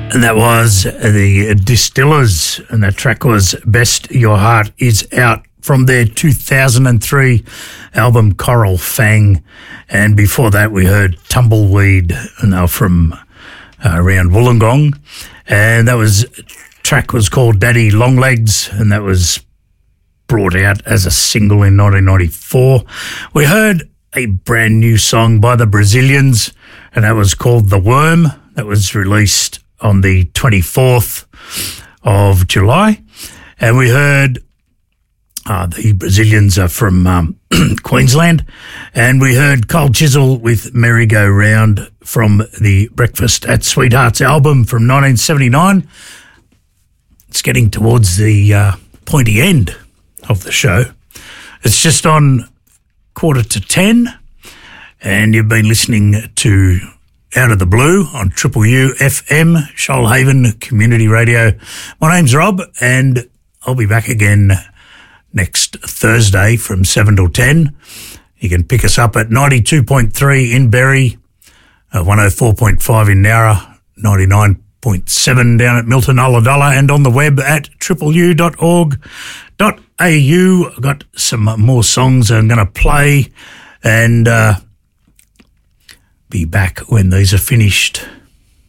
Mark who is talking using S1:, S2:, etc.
S1: And that was the Distillers, and that track was Best Your Heart Is Out from their 2003 album Coral Fang. And before that we heard Tumbleweed, and they were from around Wollongong. And that track was called Daddy Longlegs, and that was brought out as a single in 1994. We heard a brand new song by the Brazilians, and that was called The Worm. That was released on the 24th of July. And we heard the Brazilians are from Queensland. And we heard Cold Chisel with Merry Go Round from the Breakfast at Sweethearts album from 1979. It's getting towards the pointy end of the show. It's just on 9:45, and you've been listening to Out of the Blue on Triple U FM, Shoalhaven Community Radio. My name's Rob, and I'll be back again next Thursday from 7 till 10. You can pick us up at 92.3 in Berry, 104.5 in Nowra, 99.7 down at Milton Ulladulla, and on the web at tripleu.org.au. I've got some more songs I'm going to play, and be back when these are finished.